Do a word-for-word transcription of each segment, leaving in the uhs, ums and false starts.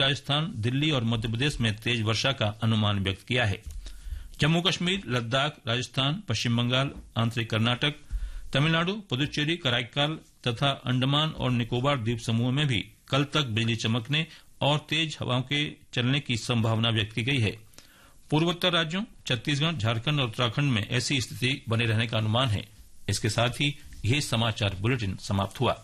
राजस्थान, दिल्ली और मध्य प्रदेश में तेज वर्षा का अनुमान व्यक्त किया है। जम्मू कश्मीर, लद्दाख, राजस्थान, पश्चिम बंगाल, आंतरिक कर्नाटक, तमिलनाडु, पुदुचेरी, कराईकाल तथा अंडमान और निकोबार द्वीप समूह में भी कल तक बिजली चमकने और तेज हवाओं के चलने की संभावना व्यक्त की गई है। पूर्वोत्तर राज्यों छत्तीसगढ़, झारखंड और उत्तराखंड में ऐसी स्थिति बने रहने का अनुमान है। इसके साथ ही यह समाचार बुलेटिन समाप्त हुआ।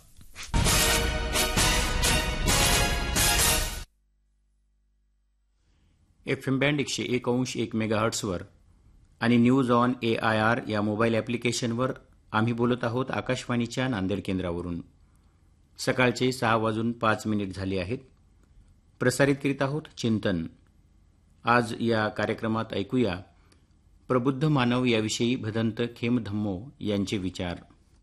एफ एम बँड एकशे एक अंश एक मेगाहर्ट्सवर आणि news on A I R या मोबाईल ॲप्लिकेशनवर आम्ही बोलत आहोत आकाशवाणीच्या नांदेड केंद्रावरून। सकाळचे सहा वाजून पाच मिनिट झाले आहेत। प्रसारित करीत आहोत चिंतन। आज या कार्यक्रमात ऐकूया प्रबुद्ध मानव याविषयी भदंत खेमधम्मो यांचे विचार।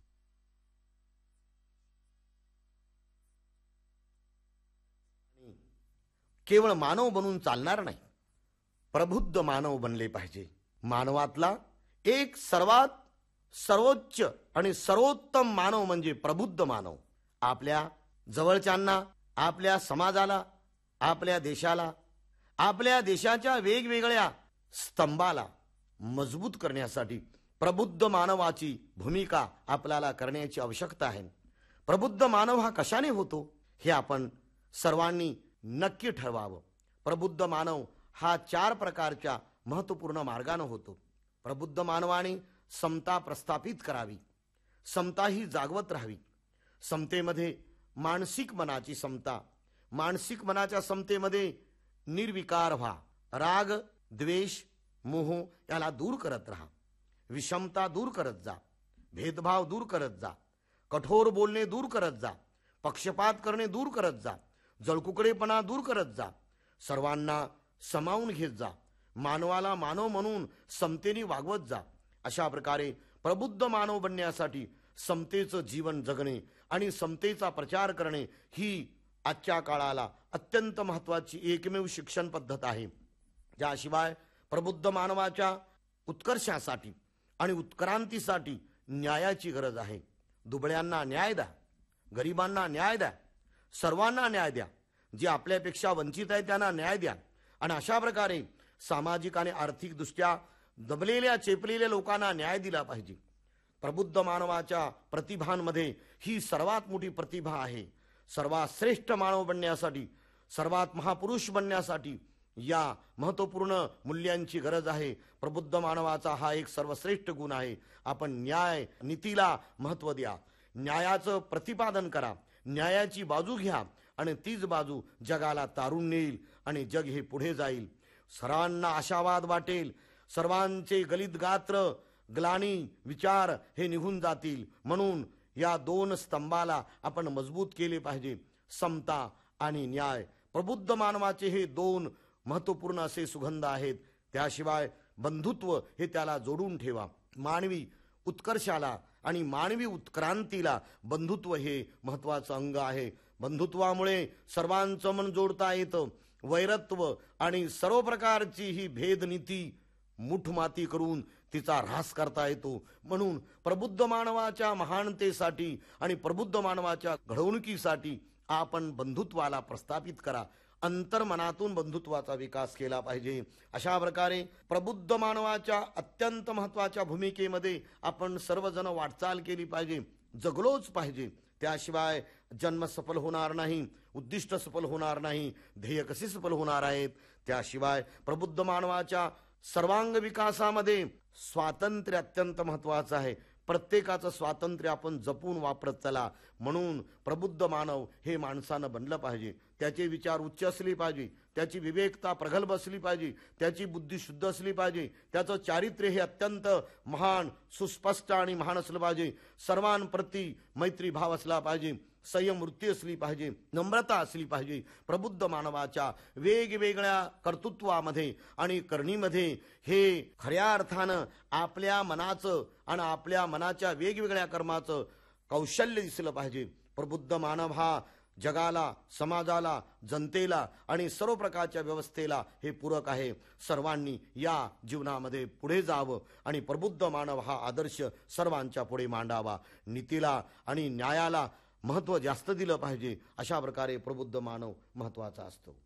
केवळ मानव बनून चालणार नाही, प्रबुद्ध मानव बनले पाहिजे। मानवातला एक सर्वात सर्वोच्च आणि सर्वोत्तम मानव म्हणजे प्रबुद्ध मानव। आपल्या जवळच्यांना, आपल्या समाजाला, आपल्या देशाला, आपल्या देशाच्या वेगवेगळ्या स्तंभाला मजबूत करण्यासाठी प्रबुद्ध मानवाची भूमिका आपल्याला करण्याची आवश्यकता आहे। प्रबुद्ध मानव हा कशाने होतो हे आपण सर्वांनी नक्की ठरवावं। प्रबुद्ध मानव हा चार प्रकारच्या महत्त्वपूर्ण मार्गाने होतो। प्रबुद्ध मानवाने समता प्रस्थापित करावी, समता ही जागवत राहावी। समतेमध्ये मानसिक मनाची समता, मानसिक मनाच्या समतेमध्ये निर्विकार व्हा। राग, द्वेष, मोह याला दूर करत राहा। विषमता दूर करत जा, भेदभाव दूर करत जा, कठोर बोलणे दूर करत जा, पक्षपात करणे दूर करत जा, जळकुकडेपणा दूर करत जा, सर्वांना समावून घेत जा, मानवाला मानव म्हणून समतेने वागवत जा। अशा प्रकारे प्रबुद्ध मानव बनण्यासाठी समतेचं जीवन जगणे आणि समतेचा प्रचार करणे ही आजच्या काळाला अत्यंत महत्त्वाची एकमेव शिक्षण पद्धत आहे। ज्याशिवाय प्रबुद्ध मानवाच्या उत्कर्षासाठी आणि उत्क्रांतीसाठी न्यायाची गरज आहे। दुबळ्यांना न्याय द्या, गरिबांना न्याय द्या, सर्वांना न्याय द्या, जे आपल्यापेक्षा वंचित आहेत त्यांना न्याय द्या। आणि अशा प्रकारे सामाजिक आणि आर्थिक दृष्ट्या दबलेल्या चेपलेल्या लोकांना न्याय दिला पाहिजे। प्रबुद्ध मानवाच्या प्रतिभांमध्ये ही सर्वात मोठी प्रतिभा आहे। सर्वात श्रेष्ठ मानव बनण्यासाठी, सर्वात महापुरुष बनण्यासाठी या महत्त्वपूर्ण मूल्यांची गरज आहे। प्रबुद्ध मानवाचा हा एक सर्वश्रेष्ठ गुण आहे। आपण न्याय नीतीला महत्त्व द्या, न्यायाचं प्रतिपादन करा, न्यायाची बाजू घ्या आणि तीच बाजू जगाला तारून नेईल आणि जग हे पुढे जाईल। सर्वांना आशावाद वाटेल, सर्वांचे गलित गात्र, ग्लानी विचार हे निघून जातील। म्हणून या दोन स्तंभाला आपण मजबूत केले पाहिजे, समता आणि न्याय। प्रबुद्ध मानवाचे हे दोन महत्त्वपूर्ण असे सुगंध आहेत। त्याशिवाय बंधुत्व हे त्याला जोडून ठेवा। मानवी उत्कर्षाला आणि मानवी उत्क्रांतीला बंधुत्व हे महत्त्वाचं अंग आहे। बंधुत्वामुळे सर्वांचं मन जोडता येतं। वैरत्व आणि सर्व प्रकारची ही भेदनीती मुठमाती करून तिचा ऱ्हास करता येतो। म्हणून प्रबुद्ध मानवाच्या महानतेसाठी आणि प्रबुद्ध मानवाच्या घडवणुकीसाठी आपण बंधुत्वाला प्रस्थापित करा। अंतर्मनातून बंधुत्वाचा विकास केला पाहिजे। अशा प्रकारे प्रबुद्ध मानवाच्या अत्यंत महत्त्वाच्या भूमिकेमध्ये आपण सर्वजण वाटचाल केली पाहिजे, जगलोच पाहिजे। त्याशिवाय जन्म सफल होणार नाही, उद्दिष्ट सफल होणार नाही, ध्येय कसे सफल होणार आहेत। त्याशिवाय प्रबुद्ध मानवाच्या सर्वांग विकासामध्ये स्वातंत्र्य अत्यंत महत्त्वाचं आहे। प्रत्येकाचं स्वातंत्र्य आपण जपून वापरत चला। म्हणून प्रबुद्ध मानव हे माणसानं बनलं पाहिजे। त्याचे विचार उच्च असले पाहिजे, त्याची विवेकता प्रगल्भ असली पाहिजे, त्याची बुद्धी शुद्ध असली पाहिजे, त्याचं चारित्र्य हे अत्यंत महान, सुस्पष्ट आणि महान असलं पाहिजे। सर्वांप्रती मैत्री भाव असला पाहिजे, संयम वृत्ती असली पाहिजे, नम्रता असली पाहिजे। प्रबुद्ध मानवाच्या वेगवेगळ्या कर्तृत्वामध्ये आणि करणीमध्ये हे खऱ्या अर्थानं आपल्या मनाचं आणि आपल्या मनाच्या वेगवेगळ्या कर्माचं कौशल्य दिसलं पाहिजे। प्रबुद्ध मानव हा जगाला, समाजाला, जनतेला आणि सर्व प्रकारच्या व्यवस्थेला हे पूरक आहे। सर्वांनी या जीवनामध्ये पुढे जावं आणि प्रबुद्ध मानव हा आदर्श सर्वांच्या पुढे मांडावा। नीतीला आणि न्यायाला महत्त्व जास्त दिलं पाहिजे। अशा प्रकारे प्रबुद्ध मानव महत्त्वाचा असतो।